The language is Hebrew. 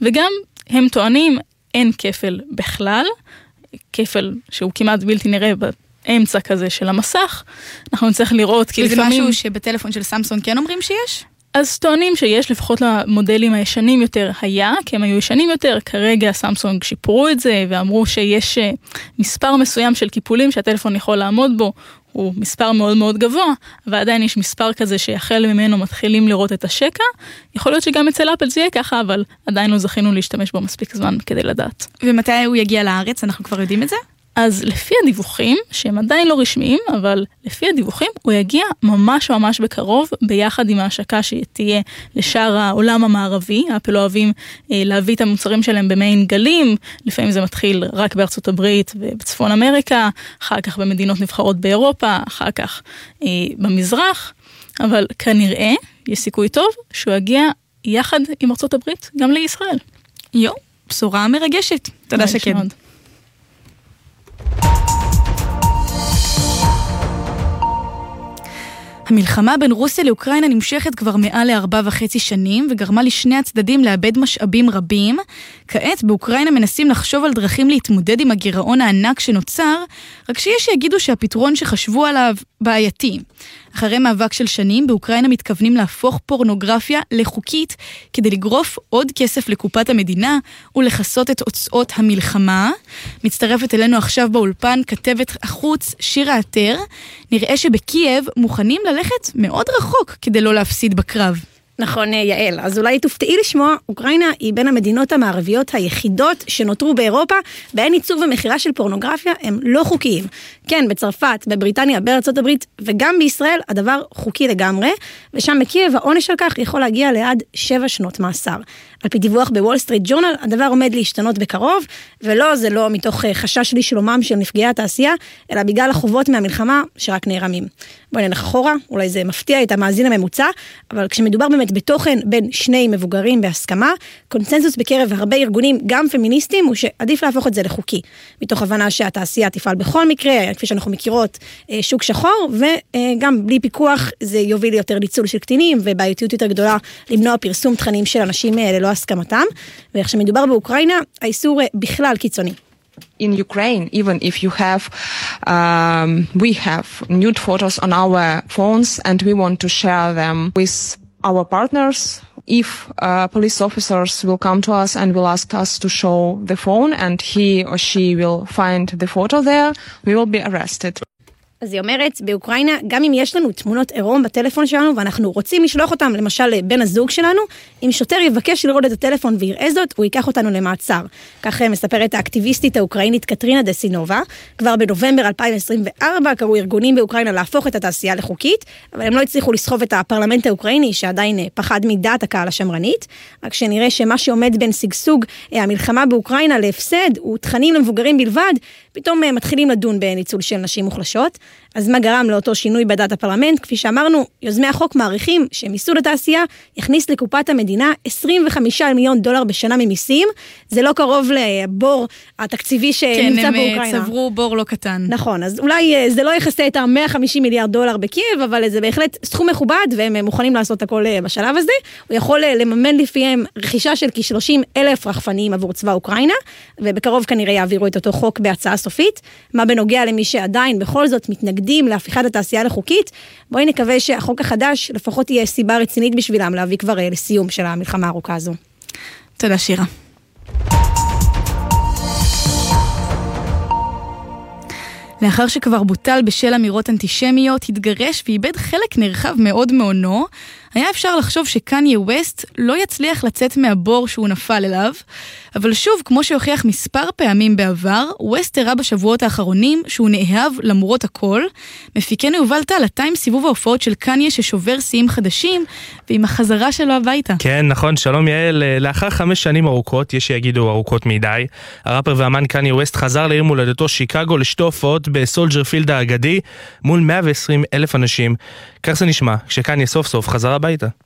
וגם הם טוענים אין כפל בכלל, כפל שהוא כמעט בלתי נראה באמצע כזה של המסך, אנחנו נצטרך לראות כי וזה לפעמים... משהו שבטלפון של סמסונג כן אומרים שיש? אז טוענים שיש לפחות למודלים הישנים יותר היה, כי הם היו ישנים יותר, כרגע סמסונג שיפרו את זה ואמרו שיש מספר מסוים של קיפולים שהטלפון יכול לעמוד בו, הוא מספר מאוד מאוד גבוה, ועדיין יש מספר כזה שיחל ממנו מתחילים לראות את השקע, יכול להיות שגם אצל אפל זה יהיה ככה, אבל עדיין לא זכינו להשתמש בו מספיק זמן כדי לדעת. ומתי הוא יגיע לארץ? אנחנו כבר יודעים את זה? אז לפי הדיווחים, שהם עדיין לא רשמיים, אבל לפי הדיווחים הוא יגיע ממש ממש בקרוב, ביחד עם ההשקה שתהיה לשאר העולם המערבי. אפל אוהבים להביא את המוצרים שלהם במעין גלים, לפעמים זה מתחיל רק בארצות הברית ובצפון אמריקה, אחר כך במדינות נבחרות באירופה, אחר כך במזרח, אבל כנראה יש סיכוי טוב שהוא יגיע יחד עם ארצות הברית גם לישראל. בשורה מרגשת. תודה שקד. המלחמה בין רוסיה לאוקראינה נמשכת כבר מעל ל4.5 שנים, וגרמה לשני הצדדים לאבד משאבים רבים. כעת באוקראינה מנסים לחשוב על דרכים להתמודד עם הגירעון הענק שנוצר, רק שיש שיגידו שהפתרון שחשבו עליו בעייתי. אחרי מאבק של שנים, באוקראינה מתכוונים להפוך פורנוגרפיה לחוקית, כדי לגרוף עוד כסף לקופת המדינה ולחסות את הוצאות המלחמה. מצטרפת אלינו עכשיו באולפן כתבת החוץ שירה עטר. נראה שבקייב מוכנים ללכת מאוד רחוק כדי לא להפסיד בקרב. נכון, יעל. אז אולי תופתעי לשמוע, אוקראינה היא בין המדינות המערביות היחידות שנותרו באירופה, בהן ייצור ומחירה של פורנוגרפיה הם לא חוקיים. כן, בצרפת, בבריטניה, בארצות הברית וגם בישראל הדבר חוקי לגמרי, ושם בקייב העונש על כך יכול להגיע לעד 7 שנות מאסר. על פי דיווח בוול סטריט ג'ורנל, הדבר עומד להשתנות בקרוב, ולא, זה לא מתוך חשש לשלומם של נפגעי התעשייה, אלא בגלל החובות מהמלחמה שרק נערמים. בואי נלך אחורה, אולי זה מפתיע את המאזין הממוצע, אבל כשמדובר באמת בתוכן בין שני מבוגרים בהסכמה, קונצנזוס בקרב הרבה ארגונים, גם פמיניסטים, הוא שעדיף להפוך את זה לחוקי. מתוך הבנה שהתעשייה תפעל בכל מקרה, כפי שאנחנו מכירות, שוק שחור, וגם בלי פיקוח זה יוביל ליותר ניצול של קטינים, ובעייתיות יותר גדולה למנוע פרסום תכנים של אנשים ללא הסכמתם. וכשמדובר באוקראינה, האיסור בכלל קיצוני. In Ukraine, even if you have, we have nude photos on our phones and we want to share them with our partners. If police officers will come to us and will ask us to show the phone and he or she will find the photo there, we will be arrested. אז היא אומרת, באוקראינה, גם אם יש לנו תמונות עירום בטלפון שלנו, ואנחנו רוצים לשלוח אותם, למשל, לבן הזוג שלנו, אם שוטר יבקש לראות את הטלפון ויראה זאת, הוא ייקח אותנו למעצר. כך מספרת האקטיביסטית האוקראינית קטרינה דסינובה. כבר בנובמבר 2024 קראו ארגונים באוקראינה להפוך את התעשייה לחוקית, אבל הם לא הצליחו לסחוב את הפרלמנט האוקראיני, שעדיין פחד מדעת הקהל השמרנית. רק שנראה שמה שעומד בין סגסוג המלחמה באוקראינה להפסד, הוא תכנים למבוגרים בלבד, פתאום מתחילים לדון בניצול של נשים מוחלשות. אז מה גרם לאותו שינוי בדעת הפרלמנט? כפי שאמרנו, יוזמי החוק מעריכים שמיסוד התעשייה יכניס לקופת המדינה $25 מיליון בשנה ממיסים. זה לא קרוב לבור התקציבי שנמצא באוקראינה. כן, הם צברו בור לא קטן. נכון, אז אולי זה לא יכסה את $150 מיליארד בקייב, אבל זה בהחלט סכום מכובד, והם מוכנים לעשות הכל בשלב הזה. הוא יכול לממן לפיהם רכישה של כ-30,000 רחפנים עבור צבא אוקראינה, ובקרוב כנראה יעבירו את אותו חוק בהצעה סופית. מה בנוגע למי שעדיין בכל זאת מתנגדים להפיכת התעשייה לחוקית, בואי נקווה שהחוק החדש לפחות תהיה סיבה רצינית בשבילם להביא כבר לסיום של המלחמה הארוכה הזו. תודה שירה. לאחר שכבר בוטל בשל אמירות אנטישמיות, התגרש ואיבד חלק נרחב מאוד מעונו, היה אפשר לחשוב שקניה ווסט לא יצליח לצאת מהבור שהוא נפל אליו, אבל שוב, כמו שהוכיח מספר פעמים בעבר, ווסט הראה בשבועות האחרונים שהוא נאהב למרות הכל. מפיקנו יובל טל, אתה עם סיבוב ההופעות של קניה ששובר שיאים חדשים, ועם החזרה שלו הביתה. כן, נכון, שלום יעל. לאחר 5 שנים ארוכות, יש שיגידו ארוכות מדי, הראפר והאמן קניה ווסט חזר לעיר מולדתו שיקגו לשתי הופעות בסולג'ר פילד האגדי, מול 120,000 אנשים. כך זה נשמע, כשקניה סוף סוף חזר הביתה.